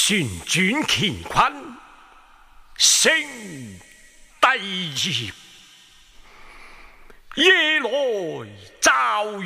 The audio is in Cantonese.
寻君乾坤，成帝业，夜来照